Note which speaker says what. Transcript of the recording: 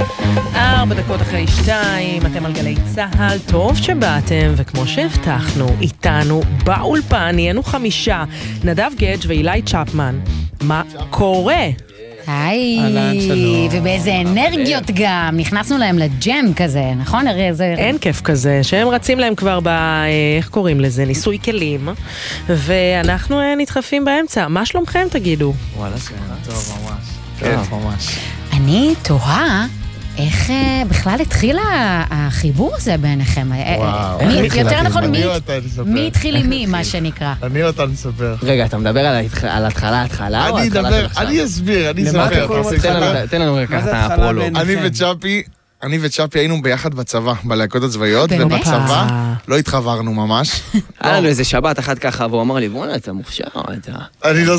Speaker 1: 4 דקות אחרי 2, אתם על גלי צהל, טוב שבאתם, וכמו שהבטחנו, איתנו באולפן, נהיינו 5, נדב גדג' ואילי צ'פמן. מה קורה?
Speaker 2: היי, ובאיזה אנרגיות גם, נכנסנו להם לג'ם כזה, נכון?
Speaker 1: אין כיף כזה, שהם רצים להם כבר איך קוראים לזה, ניסוי כלים, ואנחנו נדחפים באמצע. מה שלומכם תגידו?
Speaker 3: וואלה, טוב, ממש. כיף, ממש.
Speaker 2: אני תוהה איך בכלל התחיל החיבור הזה ביניכם.
Speaker 4: וואו.
Speaker 2: יותר נכון, מי התחיל עם מי, מה שנקרא.
Speaker 4: אני אותה נספר.
Speaker 3: רגע, אתה מדבר על התחלה או התחלה של עכשיו?
Speaker 4: אני אסביר, אני אספר.
Speaker 3: תן לנו ככה את הפרולוג.
Speaker 4: אני וצ'אפי היינו ביחד בצבא, בלהקות הצבאיות, ובצבא לא התחברנו ממש.
Speaker 3: היה לנו איזה שבת אחת ככה, והוא אמר לי, בוא'נה, אתה מופשר, אתה...
Speaker 4: אני לא